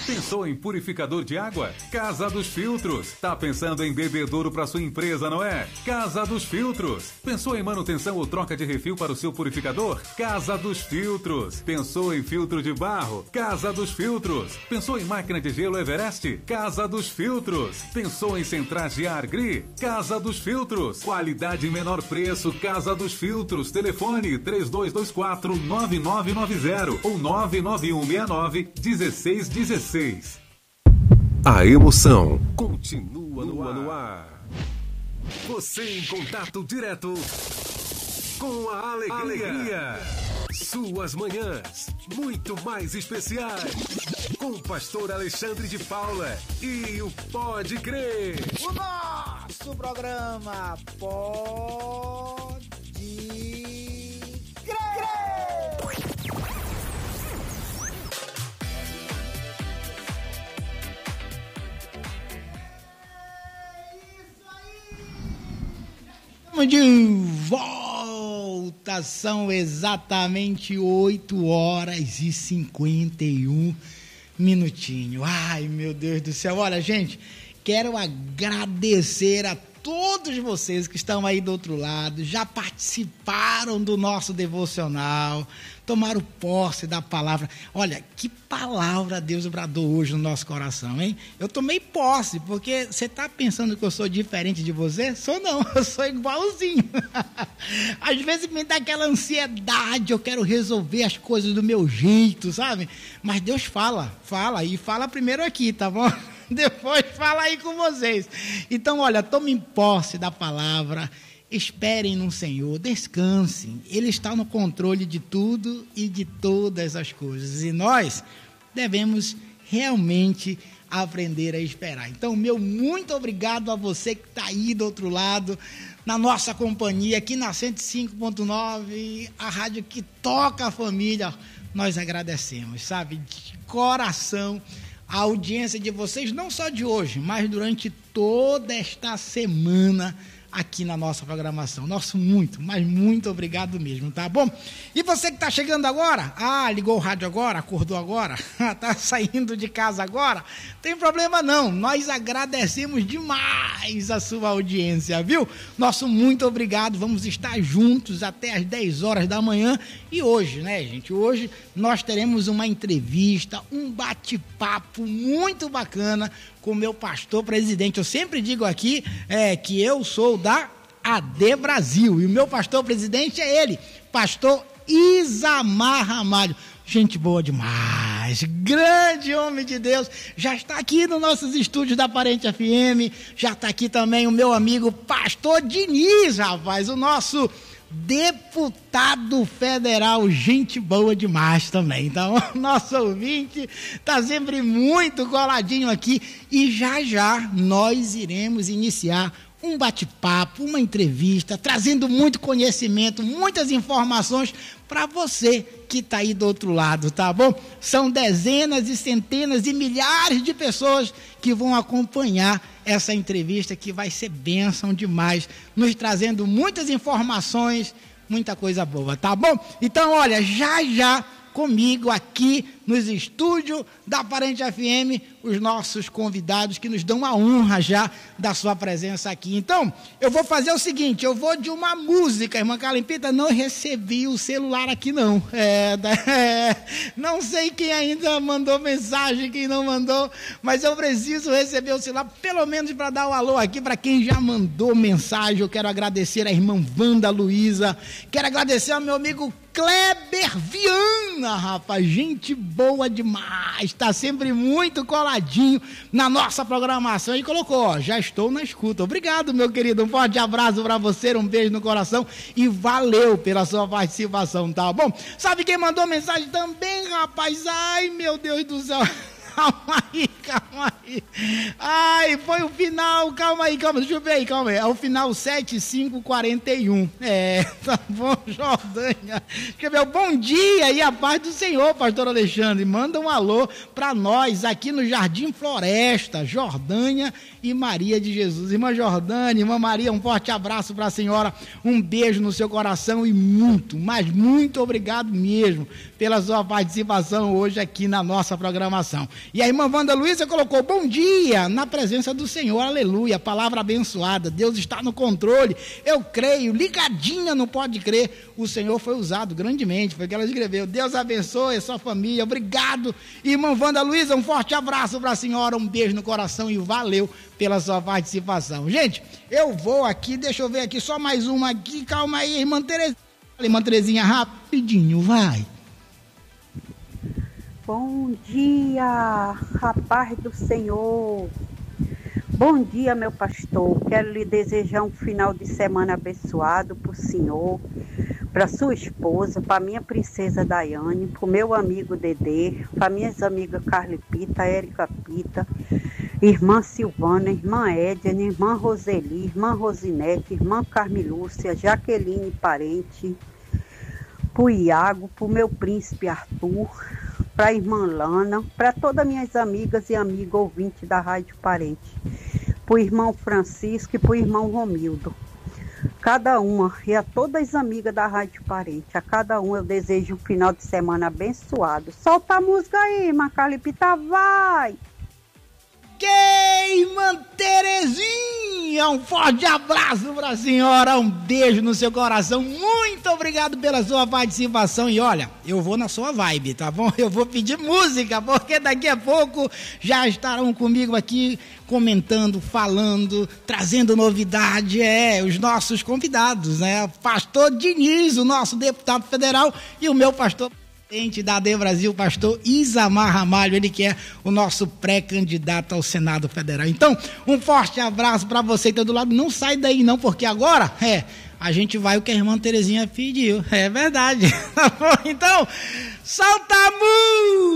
Pensou em purificador de água? Casa dos Filtros. Tá pensando em bebedouro para sua empresa, não é? Casa dos Filtros. Pensou em manutenção ou troca de refil para o seu purificador? Casa dos Filtros. Pensou em filtro de barro? Casa dos Filtros. Pensou em máquina de gelo Everest? Casa dos Filtros. Pensou em centrais de ar GRI? Casa dos Filtros. Qualidade e menor preço, Casa dos Filtros. Telefone 3224-9990 ou 99169-1616. A emoção continua no ar. Você em contato direto com a alegria. Suas manhãs muito mais especiais. Com o pastor Alexandre de Paula e o Pode Crer. O nosso programa Pode Crer. De volta, são exatamente 8h51. Ai, meu Deus do céu. Olha, gente, quero agradecer a todos vocês que estão aí do outro lado, já participaram do nosso devocional, tomaram posse da palavra. Olha, que palavra Deus bradou hoje no nosso coração, hein? Eu tomei posse, porque você está pensando que eu sou diferente de você? Sou não, eu sou igualzinho. Às vezes me dá aquela ansiedade, eu quero resolver as coisas do meu jeito, sabe? Mas Deus fala primeiro aqui, tá bom? Depois fala aí com vocês. Então, olha, tomem posse da palavra, esperem no Senhor, descansem. Ele está no controle de tudo e de todas as coisas. E nós devemos realmente aprender a esperar. Então, meu muito obrigado a você que está aí do outro lado, na nossa companhia, aqui na 105.9, a rádio que toca a família. Nós agradecemos, sabe, de coração, a audiência de vocês, não só de hoje, mas durante toda esta semana aqui na nossa programação. Nosso muito, mas muito obrigado mesmo, tá bom? E você que está chegando agora, ligou o rádio agora, acordou agora, está saindo de casa agora, tem problema não, nós agradecemos demais a sua audiência, viu? Nosso muito obrigado, vamos estar juntos até as 10 horas da manhã e hoje, né, gente, hoje nós teremos uma entrevista, um bate-papo muito bacana com o meu pastor presidente. Eu sempre digo aqui que eu sou da AD Brasil e o meu pastor presidente é ele, pastor Isamar Ramalho. Gente boa demais, grande homem de Deus, já está aqui nos nossos estúdios da Parente FM, já está aqui também o meu amigo pastor Diniz, rapaz, o nosso deputado federal, gente boa demais também. Então, nosso ouvinte está sempre muito coladinho aqui e já nós iremos iniciar um bate-papo, uma entrevista, trazendo muito conhecimento, muitas informações para você que está aí do outro lado, tá bom? São dezenas e centenas e milhares de pessoas que vão acompanhar essa entrevista, que vai ser bênção demais, nos trazendo muitas informações, muita coisa boa, tá bom? Então, olha, já comigo aqui nos estúdios da Parente FM, os nossos convidados que nos dão a honra já da sua presença aqui. Então, eu vou fazer o seguinte, eu vou de uma música, irmã Calimpita, não recebi o celular aqui não. Não sei quem ainda mandou mensagem, quem não mandou, mas eu preciso receber o celular, pelo menos para dar o alô aqui para quem já mandou mensagem. Eu quero agradecer a irmã Wanda Luiza, quero agradecer ao meu amigo Kleber Viana, rapaz, gente boa demais, tá sempre muito coladinho na nossa programação e colocou, ó, já estou na escuta. Obrigado, meu querido, um forte abraço pra você, um beijo no coração e valeu pela sua participação, tá bom? Sabe quem mandou mensagem também, rapaz? Ai, meu Deus do céu. Calma aí. Ai, foi o final, calma aí, deixa eu ver aí, calma aí. É o final 7541. Tá bom, Jordânia. Deixa eu ver, bom dia e a paz do Senhor, pastor Alexandre. Manda um alô pra nós aqui no Jardim Floresta, Jordânia e Maria de Jesus. Irmã Jordânia, irmã Maria, um forte abraço pra senhora, um beijo no seu coração e muito, mas muito obrigado mesmo pela sua participação hoje aqui na nossa programação. E a irmã Wanda Luiza colocou: bom dia, na presença do Senhor, aleluia, palavra abençoada, Deus está no controle, eu creio, ligadinha, não pode crer, o Senhor foi usado grandemente, foi o que ela escreveu. Deus abençoe a sua família, obrigado, irmã Wanda Luiza, um forte abraço para a senhora, um beijo no coração e valeu pela sua participação. Gente, eu vou aqui, deixa eu ver aqui, só mais uma aqui, calma aí, irmã Terezinha. Irmã Terezinha, rapidinho, vai. Bom dia, rapaz do Senhor. Bom dia, meu pastor. Quero lhe desejar um final de semana abençoado para o senhor, para sua esposa, para minha princesa Daiane, para o meu amigo Dedê, para minhas amigas Carly Pita, Érica Pita, irmã Silvana, irmã Edna, irmã Roseli, irmã Rosinete, irmã Carmilúcia, Jaqueline Parente, para o Iago, para o meu príncipe Arthur, para a irmã Lana, para todas minhas amigas e amigos ouvintes da Rádio Parente, para o irmão Francisco e para o irmão Romildo. Cada uma, e a todas as amigas da Rádio Parente, a cada um eu desejo um final de semana abençoado. Solta a música aí, irmã Carlipita, vai! Irmã Terezinha, um forte abraço para a senhora, um beijo no seu coração, muito obrigado pela sua participação. E olha, eu vou na sua vibe, tá bom? Eu vou pedir música, porque daqui a pouco já estarão comigo aqui comentando, falando, trazendo novidade, os nossos convidados, né? Pastor Diniz, o nosso deputado federal, e o meu pastor da AD Brasil, pastor Isamar Ramalho, ele que é o nosso pré-candidato ao Senado Federal. Então, um forte abraço para você que está do lado. Não sai daí não, porque agora, a gente vai o que a irmã Terezinha pediu. É verdade. Então, solta a música!